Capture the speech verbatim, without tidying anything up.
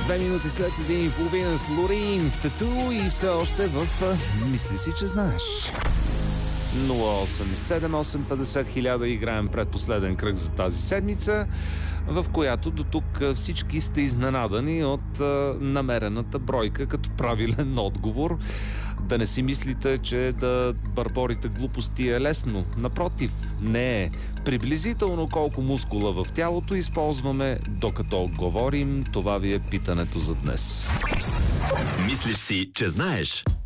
Две минути след един и половина с Лорин в Тату и все още в Мисли си, че знаеш. нула осем седем осем петдесет хиляда играем предпоследен кръг за тази седмица, в която до тук всички сте изненадани от а, намерената бройка като правилен отговор. Да не си мислите, че да бърборите глупости е лесно. Напротив, не е. Приблизително колко мускула в тялото използваме докато говорим, това ви е питането за днес. Мислиш си, че знаеш?